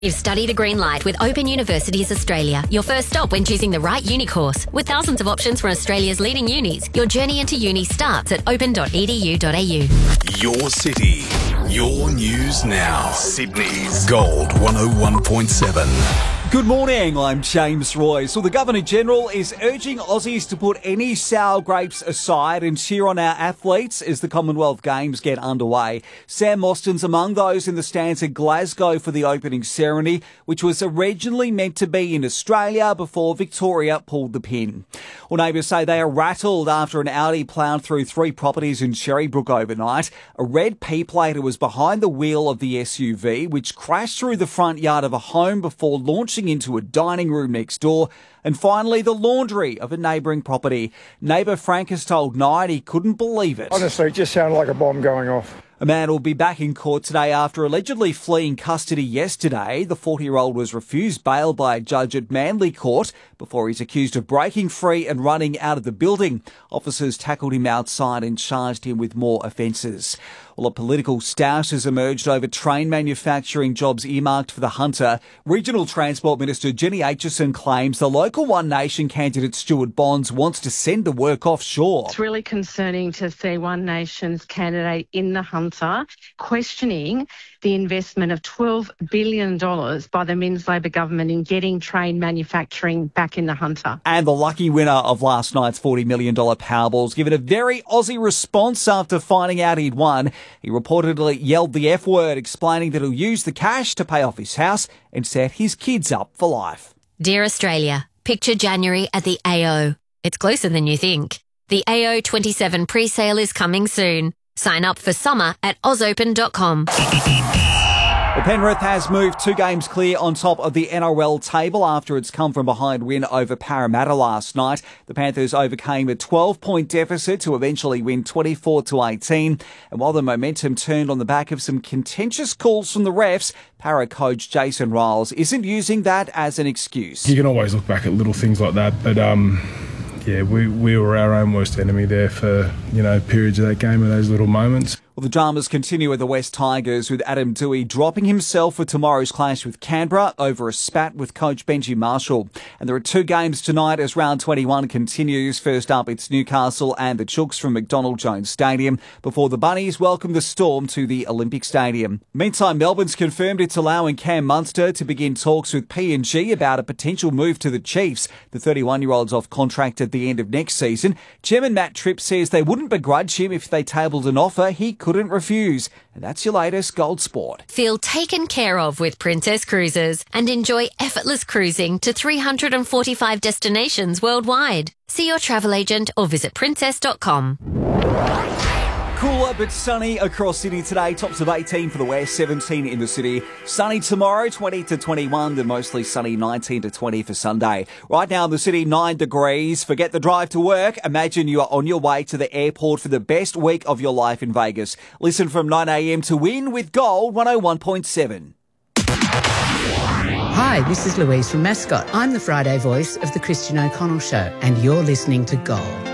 You've studied a green light with Open Universities Australia, your first stop when choosing the right uni course. With thousands of options from Australia's leading unis, your journey into uni starts at open.edu.au. Your city, your news now. Sydney's Gold 101.7. Good morning, I'm James Royce. Well, the Governor-General is urging Aussies to put any sour grapes aside and cheer on our athletes as the Commonwealth Games get underway. Sam Mostyn's among those in the stands at Glasgow for the opening ceremony, which was originally meant to be in Australia before Victoria pulled the pin. Well, neighbours say they are rattled after an Audi ploughed through 3 properties in Cherrybrook overnight. A red P-plater was behind the wheel of the SUV, which crashed through the front yard of a home before launching into a dining room next door, and finally the laundry of a neighbouring property. Neighbour Frank has told Nine he couldn't believe it. Honestly, it just sounded like a bomb going off. A man will be back in court today after allegedly fleeing custody yesterday. The 40-year-old was refused bail by a judge at Manly Court before he's accused of breaking free and running out of the building. Officers tackled him outside and charged him with more offences. Well, a political stoush has emerged over train manufacturing jobs earmarked for the Hunter. Regional Transport Minister Jenny Aitchison claims the local One Nation candidate Stuart Bonds wants to send the work offshore. It's really concerning to see One Nation's candidate in the Hunter questioning the investment of $12 billion by the Minns Labor government in getting train manufacturing back in the Hunter. And the lucky winner of last night's $40 million Powerball's given a very Aussie response after finding out he'd won. He reportedly yelled the F word, explaining that he'll use the cash to pay off his house and set his kids up for life. Dear Australia, picture January at the AO. It's closer than you think. The AO 27 pre-sale is coming soon. Sign up for summer at ausopen.com. Well, Penrith has moved 2 games clear on top of the NRL table after its come-from-behind win over Parramatta last night. The Panthers overcame a 12-point deficit to eventually win 24-18. And while the momentum turned on the back of some contentious calls from the refs, Para coach Jason Riles isn't using that as an excuse. You can always look back at little things like that, but yeah, we were our own worst enemy there for, periods of that game and those little moments. Well, the dramas continue with the West Tigers, with Adam Doueihi dropping himself for tomorrow's clash with Canberra over a spat with coach Benji Marshall. And there are 2 games tonight as round 21 continues. First up, it's Newcastle and the Chooks from McDonald Jones Stadium before the Bunnies welcome the Storm to the Olympic Stadium. Meantime, Melbourne's confirmed it's allowing Cam Munster to begin talks with PNG about a potential move to the Chiefs. The 31-year-old's off contract at the end of next season. Chairman Matt Tripp says they wouldn't begrudge him if they tabled an offer he couldn't refuse. And that's your latest Gold Sport. Feel taken care of with Princess Cruises and enjoy effortless cruising to 345 destinations worldwide. See your travel agent or visit princess.com. Cooler but sunny across Sydney today. Tops of 18 for the west, 17 in the city. Sunny tomorrow, 20 to 21, then mostly sunny, 19 to 20 for Sunday. Right now in the city, 9 degrees. Forget the drive to work. Imagine you are on your way to the airport for the best week of your life in Vegas. Listen from 9 a.m. to win with Gold 101.7. Hi, this is Louise from Mascot. I'm the Friday voice of the Christian O'Connell Show, and you're listening to Gold.